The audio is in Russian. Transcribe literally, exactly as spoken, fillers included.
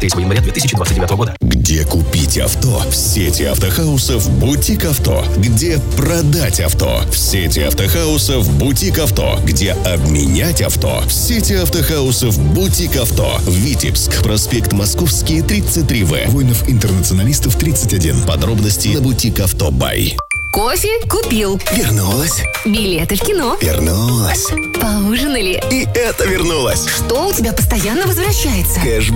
третьего января две тысячи двадцать девятого года. Где купить авто? В сети автохаусов «Бутик Авто». Где продать авто? В сети автохаусов «Бутик Авто». Где обменять авто? В сети автохаусов «Бутик Авто». Витебск, проспект Московский, тридцать три вэ. Воинов-интернационалистов, тридцать один. Подробности на «Бутик Авто Бай». Кофе купил. Вернулась. Билеты в кино. Вернулась. Поужинали. И это вернулось. Что у тебя постоянно возвращается? Кэш